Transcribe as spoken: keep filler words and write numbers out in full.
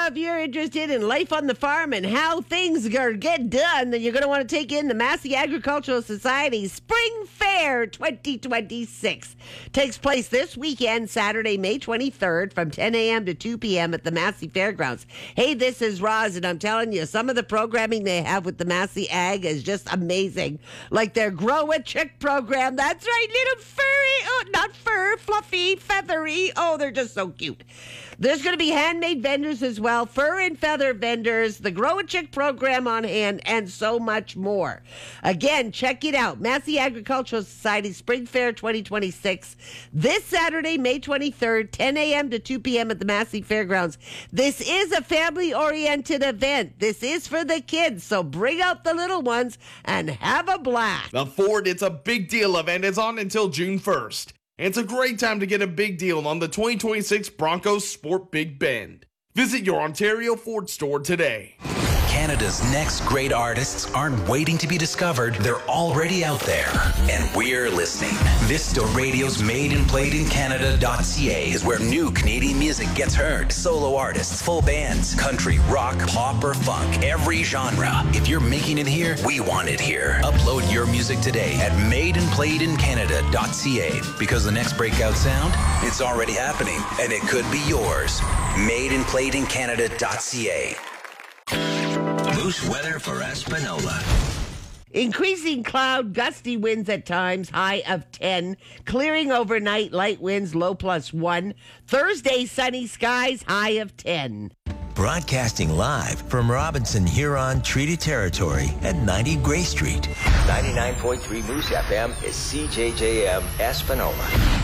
Now, if you're interested in life on the farm and how things are get done, then you're going to want to take in the Massey Agricultural Society Spring Fair twenty twenty-six. Takes place this weekend, Saturday, May twenty-third, from ten a.m. to two p.m. at the Massey Fairgrounds. Hey, this is Roz, and I'm telling you, some of the programming they have with the Massey Ag is just amazing. Like their Grow a Chick program. That's right, little furry, oh, not fur, fluffy, feathery. Oh, they're just so cute. There's going to be handmade vendors as well, fur and feather vendors, the Grow a Chick program on hand, and so much more. Again, check it out. Massey Agricultural Society Spring Fair twenty twenty-six. This Saturday, May twenty-third, ten a.m. to two p.m. at the Massey Fairgrounds. This is a family-oriented event. This is for the kids, so bring out the little ones and have a blast. The Ford It's a Big Deal event is on until June first. It's a great time to get a big deal on the twenty twenty-six Broncos Sport Big Bend. Visit your Ontario Ford store today. Canada's next great artists aren't waiting to be discovered. They're already out there, and we're listening. Vista Radio's Made and Played in Canada dot c a is where new Canadian music gets heard. Solo artists, full bands, country, rock, pop, or funk, every genre. If you're making it here, we want it here. Upload your music today at Made and Played in Canada dot c a, because the next breakout sound, it's already happening, and it could be yours. Made and Played in Canada dot c a. Moose weather for Espanola. Increasing cloud, gusty winds at times, high of ten. Clearing overnight, light winds, low plus one. Thursday, sunny skies, high of ten. Broadcasting live from Robinson Huron Treaty Territory at ninety Gray Street. ninety-nine point three Moose F M is C J J M Espanola.